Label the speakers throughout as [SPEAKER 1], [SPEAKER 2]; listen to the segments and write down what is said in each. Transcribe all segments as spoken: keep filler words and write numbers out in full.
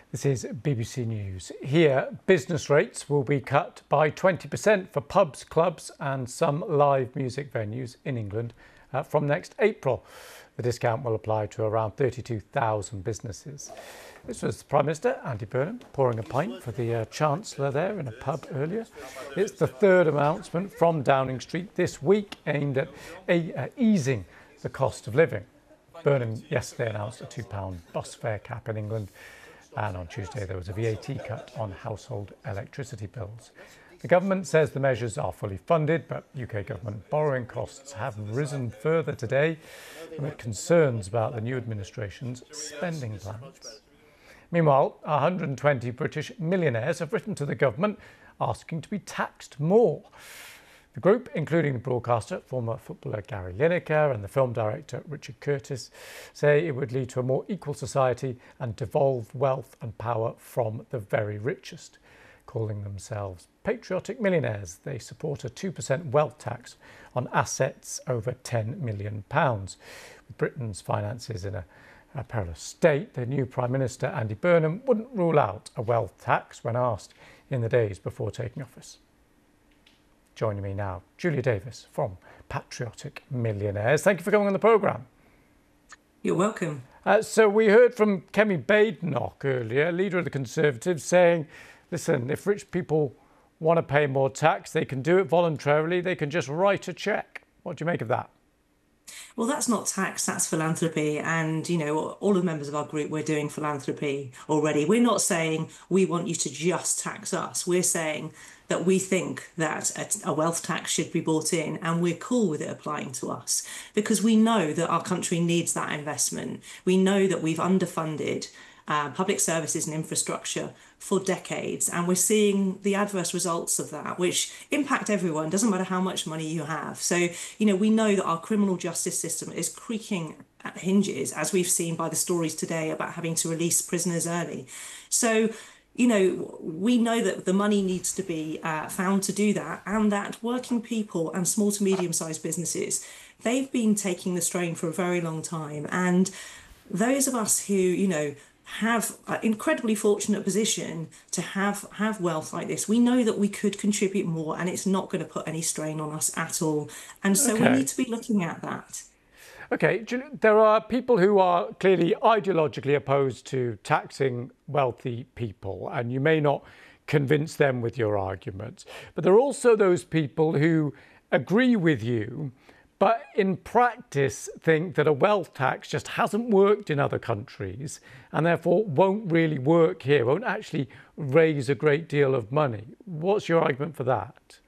[SPEAKER 1] This is B B C News. Here, business rates will be cut by twenty percent for pubs, clubs and some live music venues in England uh, from next April. The discount will apply to around thirty-two thousand businesses. This was Prime Minister Andy Burnham pouring a pint for the uh, Chancellor there in a pub earlier. It's the third announcement from Downing Street this week aimed at a, uh, easing the cost of living. Burnham yesterday announced a two pound bus fare cap in England. And on Tuesday, there was a V A T cut on household electricity bills. The government says the measures are fully funded, but U K government borrowing costs have risen further today amid concerns about the new administration's spending plans. Meanwhile, one hundred twenty British millionaires have written to the government asking to be taxed more. The group, including the broadcaster, former footballer Gary Lineker and the film director Richard Curtis, say it would lead to a more equal society and devolve wealth and power from the very richest. Calling themselves patriotic millionaires, they support a two percent wealth tax on assets over ten million pounds. With Britain's finances in a, a perilous state, the new Prime Minister Andy Burnham wouldn't rule out a wealth tax when asked in the days before taking office. Joining me now, Julia Davis from Patriotic Millionaires. Thank you for coming on the programme.
[SPEAKER 2] You're welcome.
[SPEAKER 1] Uh, so we heard from Kemi Badenoch earlier, leader of the Conservatives, saying, listen, if rich people want to pay more tax, they can do it voluntarily. They can just write a cheque. What do you make of that?
[SPEAKER 2] Well, that's not tax, that's philanthropy. And, you know, all of the members of our group, we're doing philanthropy already. We're not saying we want you to just tax us. We're saying that we think that a wealth tax should be brought in and we're cool with it applying to us because we know that our country needs that investment. We know that we've underfunded Uh, public services and infrastructure for decades. And we're seeing the adverse results of that, which impact everyone, doesn't matter how much money you have. So, you know, we know that our criminal justice system is creaking at hinges, as we've seen by the stories today about having to release prisoners early. So, you know, we know that the money needs to be uh, found to do that, and that working people and small to medium-sized businesses, they've been taking the strain for a very long time. And those of us who, you know, have an incredibly fortunate position to have have wealth like this, we know that we could contribute more and it's not going to put any strain on us at all. And so okay. we need to be looking at that.
[SPEAKER 1] Okay, there are people who are clearly ideologically opposed to taxing wealthy people, and you may not convince them with your arguments. But there are also those people who agree with you, but in practice think that a wealth tax just hasn't worked in other countries and therefore won't really work here, won't actually raise a great deal of money. What's your argument for that?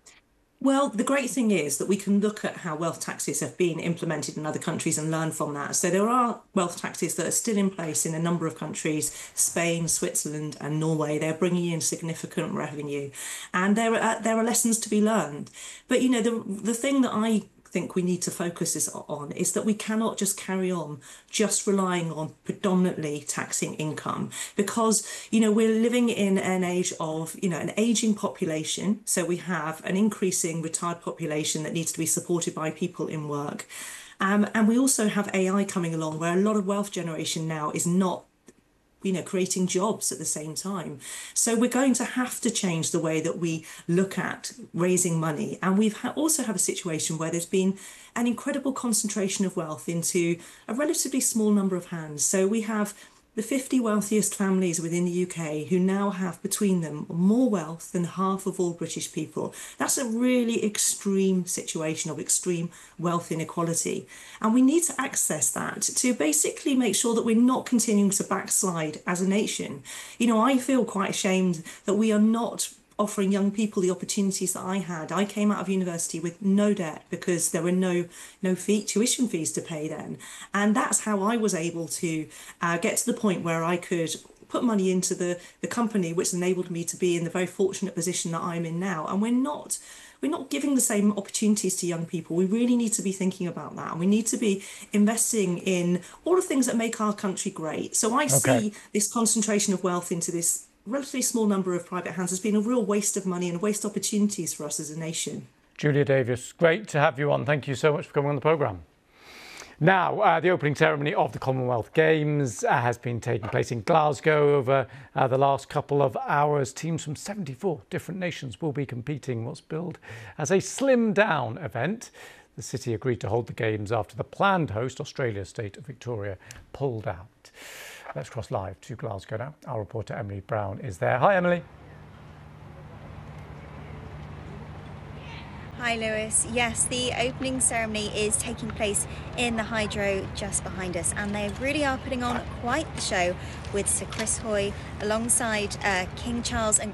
[SPEAKER 2] Well, the great thing is that we can look at how wealth taxes have been implemented in other countries and learn from that. So there are wealth taxes that are still in place in a number of countries, Spain, Switzerland and Norway. They're bringing in significant revenue and there are, there are lessons to be learned. But, you know, the, the thing that I think we need to focus this on is that we cannot just carry on just relying on predominantly taxing income because, you know, we're living in an age of, you know, an aging population. So we have an increasing retired population that needs to be supported by people in work. Um, and we also have A I coming along where a lot of wealth generation now is not you know, creating jobs at the same time. So we're going to have to change the way that we look at raising money. And we've ha- also have a situation where there's been an incredible concentration of wealth into a relatively small number of hands. So we have the fifty wealthiest families within the U K who now have between them more wealth than half of all British people. That's a really extreme situation of extreme wealth inequality. And we need to access that to basically make sure that we're not continuing to backslide as a nation. You know, I feel quite ashamed that we are not offering young people the opportunities that I had. I came out of university with no debt because there were no no fee, tuition fees to pay then. And that's how I was able to uh, get to the point where I could put money into the, the company, which enabled me to be in the very fortunate position that I'm in now. And we're not we're not giving the same opportunities to young people. We really need to be thinking about that. And we need to be investing in all the things that make our country great. So I okay. see this concentration of wealth into this relatively small number of private hands has been a real waste of money and waste opportunities for us as a nation.
[SPEAKER 1] Julia Davis, great to have you on. Thank you so much for coming on the programme. Now, uh, the opening ceremony of the Commonwealth Games uh, has been taking place in Glasgow over uh, the last couple of hours. Teams from seventy-four different nations will be competing in what's billed as a slimmed-down event. The city agreed to hold the Games after the planned host, Australia's state of Victoria, pulled out. Let's cross live to Glasgow now. Our reporter Emily Brown is there. Hi, Emily.
[SPEAKER 3] Hi Lewis. Yes, the opening ceremony is taking place in the Hydro just behind us, and they really are putting on quite the show with Sir Chris Hoy alongside uh, King Charles and